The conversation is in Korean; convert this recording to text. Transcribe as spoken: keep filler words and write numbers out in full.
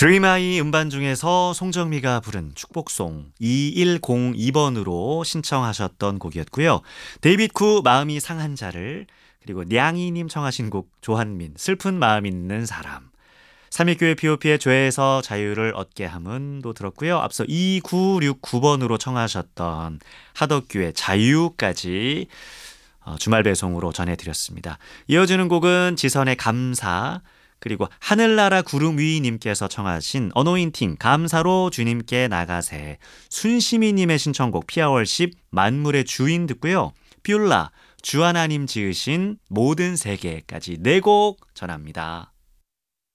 드림아이 음반 중에서 송정미가 부른 축복송 이일공이 번으로 신청하셨던 곡이었고요. 데이빗 쿠 마음이 상한 자를, 그리고 냥이님 청하신 곡 조한민 슬픈 마음 있는 사람, 삼일교회 피오피의 죄에서 자유를 얻게 함은도 들었고요. 앞서 이구육구 번으로 청하셨던 하덕규의 자유까지 주말 배송으로 전해드렸습니다. 이어지는 곡은 지선의 감사, 그리고 하늘나라 구름 위님께서 청하신 어노인팅 감사로 주님께 나가세, 순시미님의 신청곡 피아월십 만물의 주인 듣고요. 뷰라 주하나님 지으신 모든 세계까지 네 곡 전합니다.